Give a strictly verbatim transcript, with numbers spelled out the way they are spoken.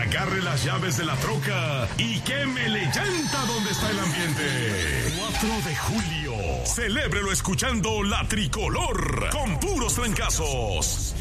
Agarre las llaves de la troca y quémele llanta donde está el ambiente. cuatro de julio. Celébrelo escuchando La Tricolor con puros trancazos.